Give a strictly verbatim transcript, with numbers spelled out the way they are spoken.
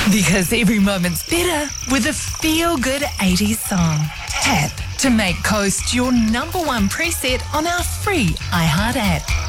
Because every moment's better with a feel-good eighties song. Tap to make Coast your number one preset on our free iHeart app.